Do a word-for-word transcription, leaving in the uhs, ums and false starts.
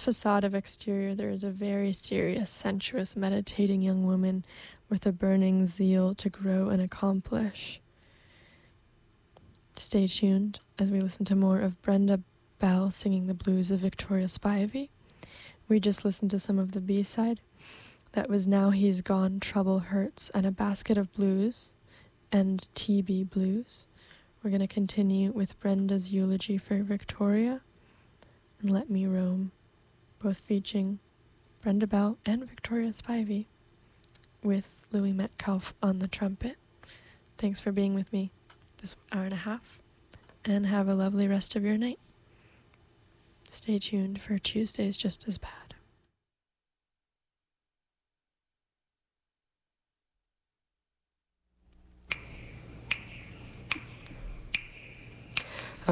facade of exterior, there is a very serious, sensuous, meditating young woman with a burning zeal to grow and accomplish. Stay tuned as we listen to more of Brenda Bell singing the blues of Victoria Spivey. We just listened to some of the B-side. That was Now He's Gone, Trouble Hurts, and A Basket of Blues, and T B Blues. We're going to continue with Brenda's eulogy for Victoria, and Let Me Roam, both featuring Brenda Bell and Victoria Spivey, with Louis Metcalf on the trumpet. Thanks for being with me this hour and a half, and have a lovely rest of your night. Stay tuned for Tuesdays Just As Bad.